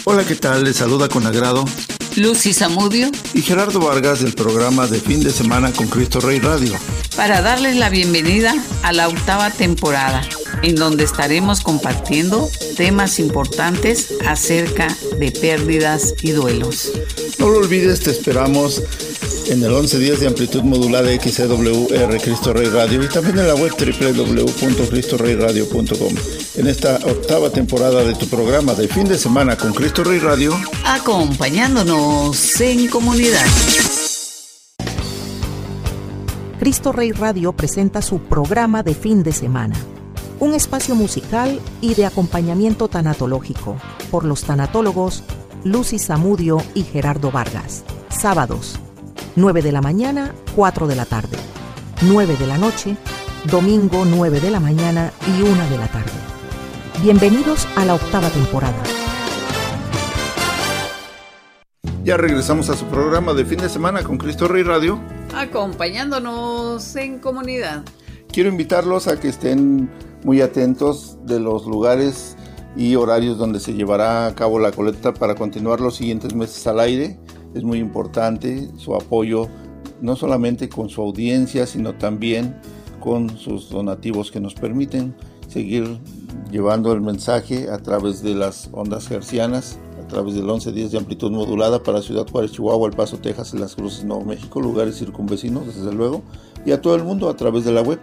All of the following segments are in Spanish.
Hola, ¿qué tal? Les saluda con agrado Lucy Zamudio y Gerardo Vargas del programa de fin de semana con Cristo Rey Radio, para darles la bienvenida a la 8ª temporada, en donde estaremos compartiendo temas importantes acerca de pérdidas y duelos. No lo olvides, te esperamos en el 11 días de amplitud modulada XCWR Cristo Rey Radio y también en la web www.cristoreyradio.com. En esta 8ª temporada de tu programa de fin de semana con Cristo Rey Radio, acompañándonos en comunidad. Cristo Rey Radio presenta su programa de fin de semana, un espacio musical y de acompañamiento tanatológico por los tanatólogos Lucy Zamudio y Gerardo Vargas. Sábados, 9 de la mañana, 4 de la tarde, 9 de la noche, domingo 9 de la mañana y 1 de la tarde. Bienvenidos a la 8ª temporada. Ya regresamos a su programa de fin de semana con Cristo Rey Radio, acompañándonos en comunidad. Quiero invitarlos a que estén muy atentos de los lugares y horarios donde se llevará a cabo la colecta para continuar los siguientes meses al aire. Es muy importante su apoyo, no solamente con su audiencia, sino también con sus donativos que nos permiten seguir llevando el mensaje a través de las ondas hertzianas, a través del 1110 de amplitud modulada para Ciudad Juárez, Chihuahua, El Paso, Texas y Las Cruces, Nuevo México, lugares circunvecinos, desde luego, y a todo el mundo a través de la web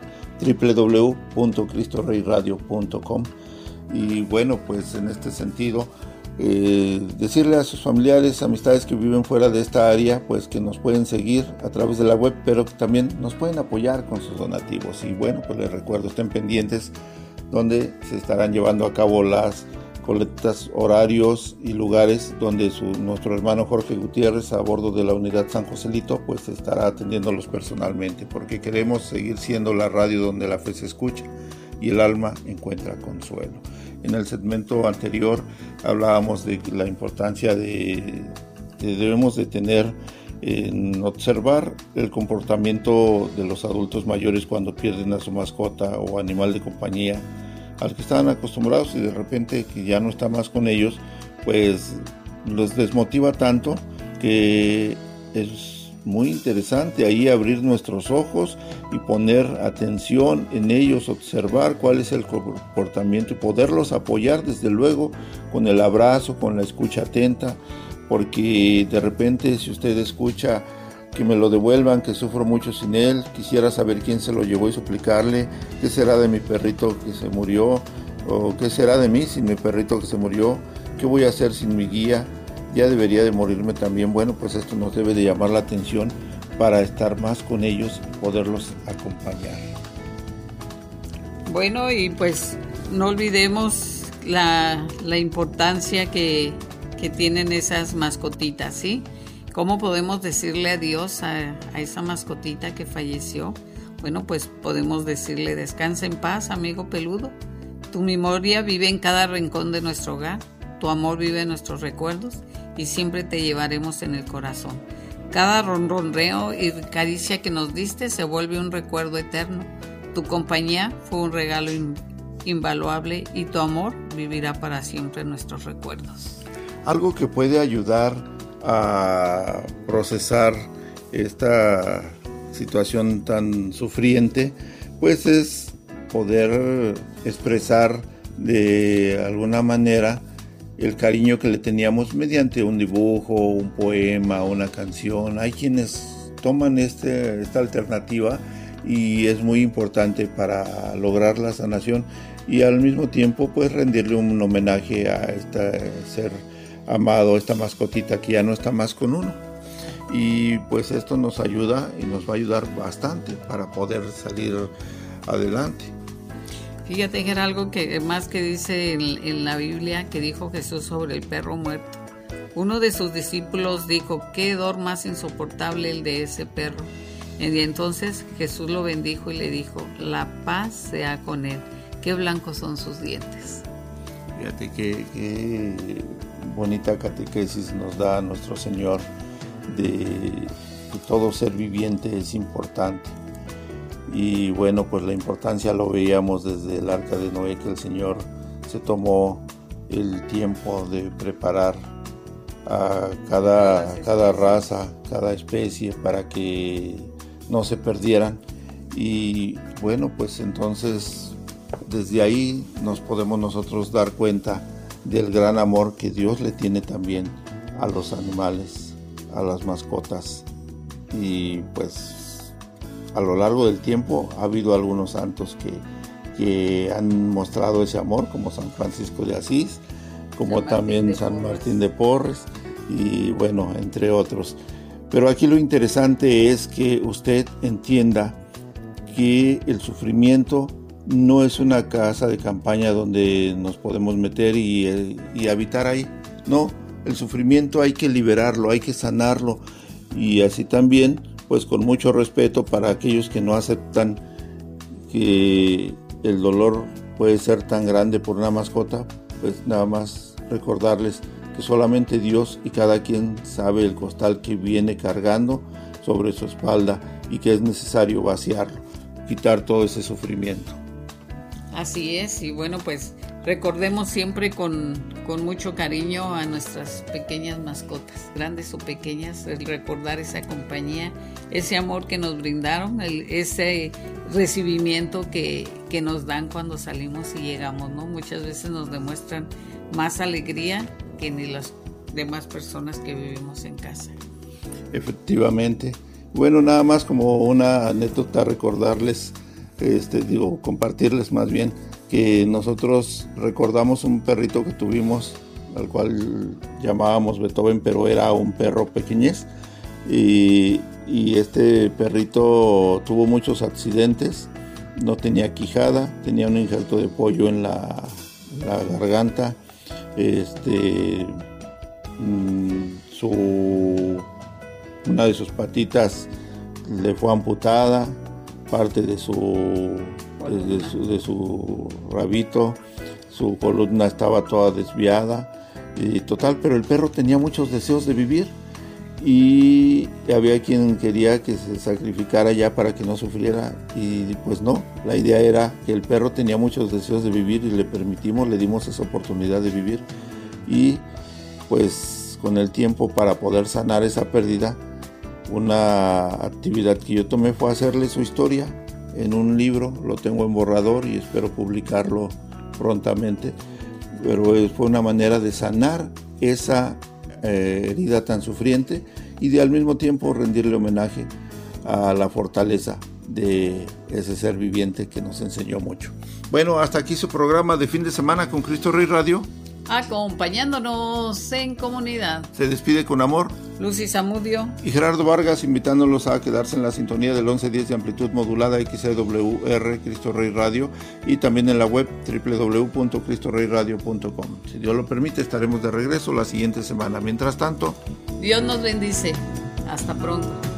www.cristoreyradio.com. Y bueno, pues en este sentido, decirle a sus familiares, amistades que viven fuera de esta área, pues que nos pueden seguir a través de la web, pero que también nos pueden apoyar con sus donativos. Y bueno, pues les recuerdo, estén pendientes donde se estarán llevando a cabo las colectas, horarios y lugares donde nuestro hermano Jorge Gutiérrez, a bordo de la unidad San Joselito, pues estará atendiéndolos personalmente, porque queremos seguir siendo la radio donde la fe se escucha y el alma encuentra consuelo. En el segmento anterior hablábamos de la importancia que debemos de tener en observar el comportamiento de los adultos mayores cuando pierden a su mascota o animal de compañía al que estaban acostumbrados, y de repente que ya no está más con ellos, pues los desmotiva tanto que es muy interesante ahí abrir nuestros ojos y poner atención en ellos, observar cuál es el comportamiento y poderlos apoyar desde luego con el abrazo, con la escucha atenta, porque de repente si usted escucha que me lo devuelvan, que sufro mucho sin él, quisiera saber quién se lo llevó y suplicarle, qué será de mi perrito que se murió, o qué será de mí sin mi perrito que se murió, qué voy a hacer sin mi guía, ya debería de morirme también. Bueno, pues esto nos debe de llamar la atención para estar más con ellos y poderlos acompañar. Bueno, y pues no olvidemos la importancia que tienen esas mascotitas, ¿sí? ¿Cómo podemos decirle adiós a esa mascotita que falleció? Bueno, pues podemos decirle: descansa en paz, amigo peludo. Tu memoria vive en cada rincón de nuestro hogar. Tu amor vive en nuestros recuerdos y siempre te llevaremos en el corazón. Cada ronronreo y caricia que nos diste se vuelve un recuerdo eterno. Tu compañía fue un regalo invaluable y tu amor vivirá para siempre en nuestros recuerdos. Algo que puede ayudar a procesar esta situación tan sufriente, pues es poder expresar de alguna manera el cariño que le teníamos mediante un dibujo, un poema, una canción. Hay quienes toman esta alternativa y es muy importante para lograr la sanación y al mismo tiempo pues rendirle un homenaje a este ser amado, esta mascotita que ya no está más con uno. Y pues esto nos ayuda y nos va a ayudar bastante para poder salir adelante. Fíjate que era algo que más que dice en la Biblia, que dijo Jesús sobre el perro muerto. Uno de sus discípulos dijo: qué hedor más insoportable el de ese perro. Y entonces Jesús lo bendijo y le dijo: la paz sea con él, qué blancos son sus dientes. Fíjate qué bonita catequesis nos da nuestro Señor de que todo ser viviente es importante. Y bueno, pues la importancia lo veíamos desde el Arca de Noé, que el Señor se tomó el tiempo de preparar a cada raza, cada especie, para que no se perdieran. Y bueno, pues entonces desde ahí nos podemos nosotros dar cuenta del gran amor que Dios le tiene también a los animales, a las mascotas. Y pues a lo largo del tiempo ha habido algunos santos que han mostrado ese amor, como San Francisco de Asís, como también San Martín de Porres, y bueno, entre otros. Pero aquí lo interesante es que usted entienda que el sufrimiento no es una casa de campaña donde nos podemos meter y habitar ahí. No, el sufrimiento hay que liberarlo, hay que sanarlo, y así también, pues con mucho respeto para aquellos que no aceptan que el dolor puede ser tan grande por una mascota, pues nada más recordarles que solamente Dios y cada quien sabe el costal que viene cargando sobre su espalda y que es necesario vaciarlo, quitar todo ese sufrimiento. Así es, y bueno, pues recordemos siempre con mucho cariño a nuestras pequeñas mascotas, grandes o pequeñas, el recordar esa compañía, ese amor que nos brindaron, ese recibimiento que nos dan cuando salimos y llegamos, ¿no? Muchas veces nos demuestran más alegría que ni las demás personas que vivimos en casa. Efectivamente. Bueno, nada más como una anécdota, recordarles, compartirles más bien, que nosotros recordamos un perrito que tuvimos, al cual llamábamos Beethoven, pero era un perro pequeñez, y este perrito tuvo muchos accidentes, no tenía quijada, tenía un injerto de pollo en la garganta, una de sus patitas le fue amputada, parte de su rabito, su columna estaba toda desviada, y total, pero el perro tenía muchos deseos de vivir, y había quien quería que se sacrificara ya para que no sufriera, y pues no, la idea era que el perro tenía muchos deseos de vivir y le dimos esa oportunidad de vivir, y pues con el tiempo, para poder sanar esa pérdida, una actividad que yo tomé fue hacerle su historia en un libro, lo tengo en borrador y espero publicarlo prontamente, pero fue una manera de sanar esa herida tan sufriente y de al mismo tiempo rendirle homenaje a la fortaleza de ese ser viviente que nos enseñó mucho. Bueno, hasta aquí su programa de fin de semana con Cristo Rey Radio. Acompañándonos en comunidad. Se despide con amor Lucy Zamudio y Gerardo Vargas, invitándolos a quedarse en la sintonía del 1110 de amplitud modulada XCWR Cristo Rey Radio, y también en la web www.cristoreyradio.com. Si Dios lo permite, estaremos de regreso la siguiente semana. Mientras tanto, Dios nos bendice. Hasta pronto.